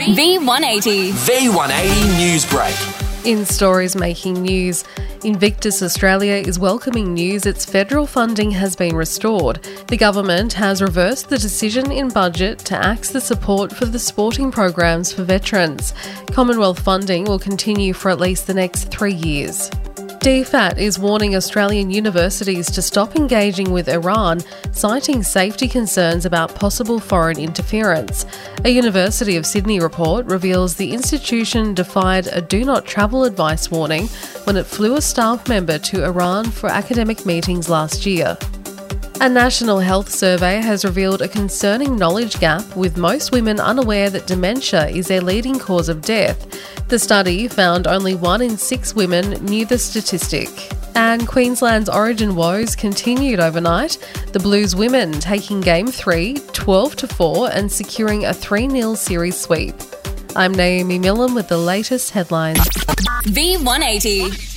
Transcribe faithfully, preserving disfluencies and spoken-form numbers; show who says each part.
Speaker 1: V one eighty.
Speaker 2: V one eighty News Break.
Speaker 3: In stories making news, Invictus Australia is welcoming news its federal funding has been restored. The government has reversed the decision in budget to axe the support for the sporting programs for veterans. Commonwealth funding will continue for at least the next three years. D F A T is warning Australian universities to stop engaging with Iran, citing safety concerns about possible foreign interference. A University of Sydney report reveals the institution defied a do not travel advice warning when it flew a staff member to Iran for academic meetings last year. A national health survey has revealed a concerning knowledge gap, with most women unaware that dementia is their leading cause of death. The study found only one in six women knew the statistic. And Queensland's Origin woes continued overnight, the Blues women taking Game three, twelve to four and securing a three nil series sweep. I'm Naomi Millam with the latest headlines.
Speaker 1: V one eighty.